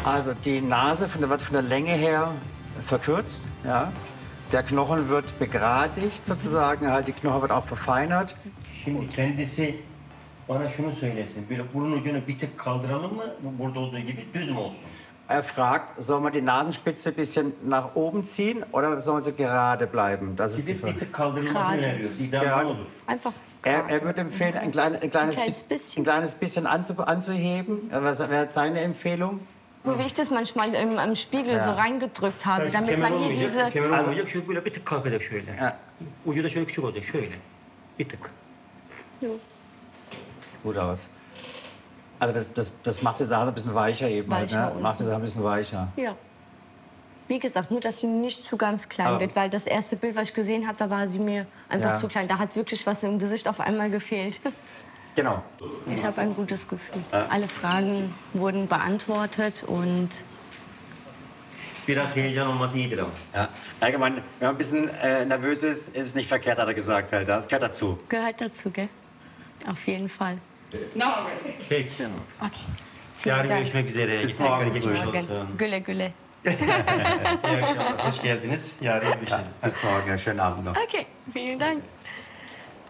Also die Nase wird von der Länge her verkürzt. Ja. Der Knochen wird begradigt sozusagen, halt die Knochen wird auch verfeinert. Şimdi kendisi bana şunu söylesin. Böyle burun ucunu bir tık kaldıralım mı? Burada olduğu gibi düz mü olsun? Er fragt, soll man die Nasenspitze ein bisschen nach oben ziehen oder soll sie gerade bleiben? Das ist die Biz bir Frage. tık kaldırılmasını Gerade. öneriyoruz. İddialı Gerade. olur. Einfach Er würde empfehlen, ein kleines bisschen anzuheben. Was wäre seine Empfehlung? so wie ich das manchmal im Spiegel so reingedrückt habe, damit Kemer man hier olmayacak. diese... Kemer olmayacak. Şöyle böyle bir tık kalkacak şöyle. Ja. Ucu da şöyle küçük olacak. Şöyle. Bir tık. Sieht gut aus. Also das macht die Sache ein bisschen weicher eben. Weicher Halt, ne? unten. Macht die Sache ein bisschen weicher. Ja. Wie gesagt, nur, dass sie nicht zu ganz klein Aber- wird, weil das erste Bild, was ich gesehen habe, da war sie mir einfach Ja. zu klein. Da hat wirklich was im Gesicht auf einmal gefehlt. Genau. Ich habe ein gutes Gefühl. Alle Fragen wurden beantwortet und Biraz heyecan olması iyidir ama. Ja. Allgemein, wenn man ein bisschen nervös ist, ist es nicht verkehrt, hat er gesagt. Halt. Das gehört dazu. gehört dazu, gell? Auf jeden Fall. Peki. Okay. Yarın Vielen Dank. görüşmek üzere. Bis Tekrar morgen. geçmiş Morgen. olsun. Güle güle. İyi akşamlar. Hoş geldiniz. Yarın görüşelim. Bis morgen. Schönen Abend noch. Okay, vielen Dank.